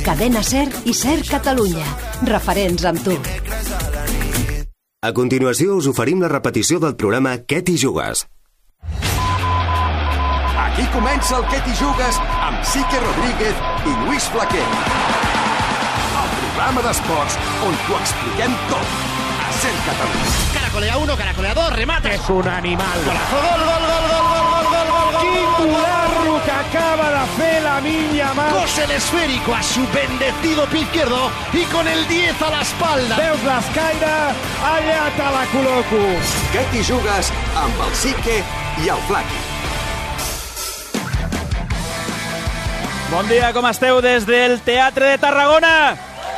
Cadena SER i SER Catalunya. Referents amb tu. A continuació us oferim la repetició del programa Què t'hi jugues? Aquí comença el Què t'hi jugues amb Sique Rodríguez i Lluís Flaquer. El programa d'esports on t'ho expliquem tot. A SER Catalunya. Caracolea 1, caracolea 2, remata. És un animal. Golazo, gol, gol, gol, gol, gol, gol, gol, gol. Quin golazo que acaba de fer Lamine Yamal. Cose el esférico a su bendecido pie izquierdo y con el 10 a la espalda. Veus l'escaire? Allà te la col·loco. Què t'hi jugues amb el Sique i el Flaqui. Bon dia, com esteu des del Teatre de Tarragona?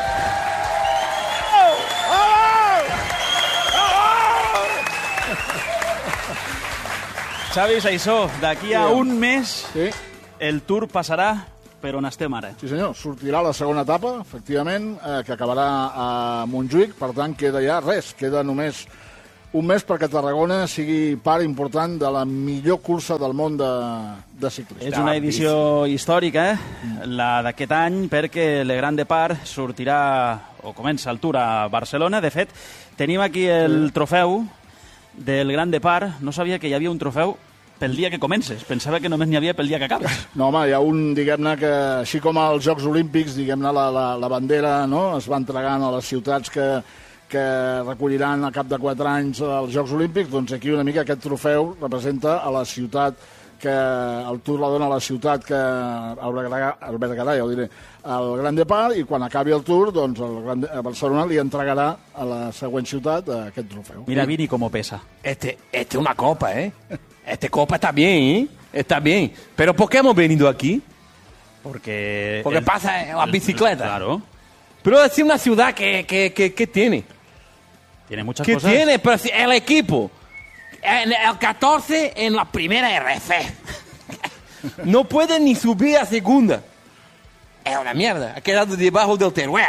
Xavi Saissó, d'aquí a un mes el Tour passarà per on estem ara. Sí senyor, sortirà la segona etapa, efectivament, que acabarà a Montjuïc, per tant queda ja res, queda només un mes perquè Tarragona sigui part important de la millor cursa del món de ciclisme. És una edició històrica, la d'aquest any, perquè el Gran Depart sortirà, o comença el Tour a Barcelona. De fet, tenim aquí el trofeu del Gran Depart. No sabia que hi havia un trofeu pel dia que comences. Pensava que només n'hi havia pel dia que acabes. No, home, hi ha un, diguem-ne, que així com als Jocs Olímpics, diguem-ne, la bandera, no?, es va entregant a les ciutats que recolliran a cap de 4 anys els Jocs Olímpics, doncs aquí una mica aquest trofeu representa a la ciutat que el Tour la dona a la ciutat que albergarà, ja ho diré, el Gran Depart, i quan acabi el Tour, doncs a Barcelona li entregarà a la següent ciutat aquest trofeu. Mira Vini com pesa. Este es una copa, ¿eh? Esta copa está bien, ¿eh? Está bien. ¿Pero por qué hemos venido aquí? Porque pasa en las bicicletas. Claro. Pero es una ciudad que tiene. Tiene muchas ¿Qué cosas. tiene? Pero si el equipo, el 14 en la primera RC. No puede ni subir a segunda. Es una mierda. Ha quedado debajo del Teruel.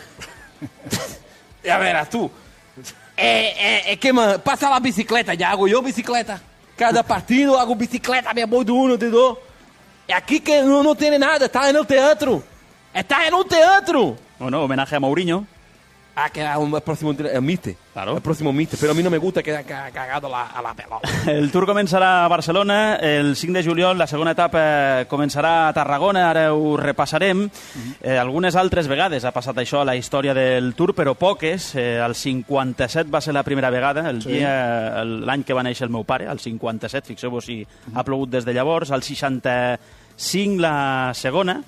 Ya verás tú. ¿Qué más? Pasa la bicicleta. Ya hago yo bicicleta. Cada partido hago bicicleta. Me voy de uno, de dos. Aquí que no tiene nada. Está en el teatro. Está en un teatro. Bueno, homenaje a Mourinho. Que era el próximo Mister. Claro. El próximo Mister. Pero a mí no me gusta que haya cagado a la pelota. El Tour començarà a Barcelona el 5 de juliol, la segona etapa començarà a Tarragona, ara ho repassarem. Algunes altres vegades ha passat això a la història del Tour, però poques. El 57 va ser la primera vegada, l'any que va néixer el meu pare, el 57, fixeu-vos si ha plogut des de llavors. El 65 la segona,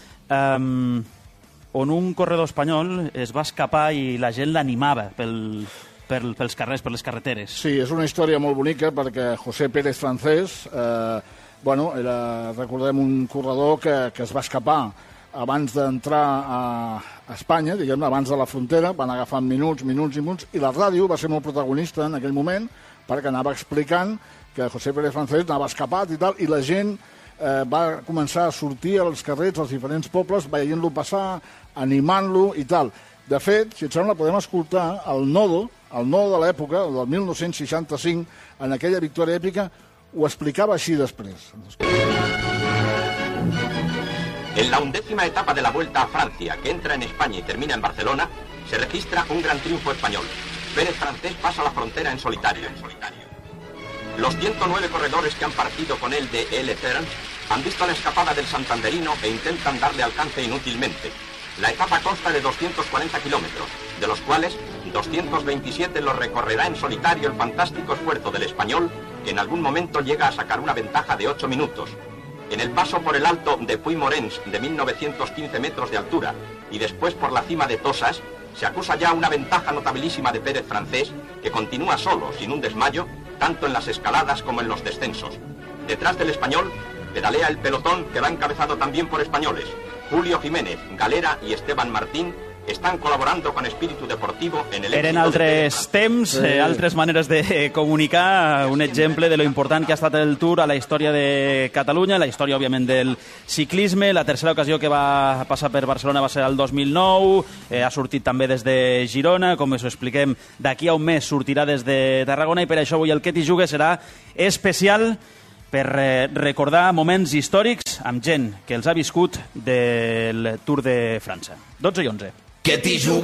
on un corredor espanyol es va escapar i la gent l'animava pels carrers, per les carreteres. Sí, és una història molt bonica perquè José Pérez Francés, era, recordem, un corredor que es va escapar abans d'entrar a Espanya, diguem-ne, abans de la frontera, van agafant minuts, i la ràdio va ser molt protagonista en aquell moment perquè anava explicant que José Pérez Francés anava escapat i tal, i la gent va començar a sortir als carrers, als diferents pobles, veient-lo passar, animant-lo i tal. De fet, si et sembla, podem escoltar el nodo de l'època, del 1965, en aquella victòria èpica, ho explicava així després. En la 11ª etapa de la Vuelta a Francia, que entra en España y termina en Barcelona, se registra un gran triunfo español. Pérez Francés pasa la frontera en solitario. Los 109 corredores que han partido con él de El Etern han visto la escapada del santanderino e intentan darle alcance inútilmente. La etapa consta de 240 kilómetros, de los cuales 227 los recorrerá en solitario el fantástico esfuerzo del español, que en algún momento llega a sacar una ventaja de 8 minutos. En el paso por el alto de Puy-Morens de 1915 metros de altura y después por la cima de Tosas, se acusa ya una ventaja notabilísima de Pérez Francés, que continúa solo, sin un desmayo, tanto en las escaladas como en los descensos. Detrás del español pedalea el pelotón que va encabezado también por españoles. Julio Jiménez, Galera y Esteban Martín estan col·laborant con espíritu deportivo en el... Eren altres temps, altres maneres de comunicar, un exemple de lo important que ha estat el Tour a la història de Catalunya, la història, òbviament, del ciclisme. La tercera ocasió que va passar per Barcelona va ser el 2009, ha sortit també des de Girona, com us ho expliquem, d'aquí a un mes sortirà des de Tarragona, i per això avui el Que t'hi jugues serà especial per recordar moments històrics amb gent que els ha viscut del Tour de França. 12 i 11.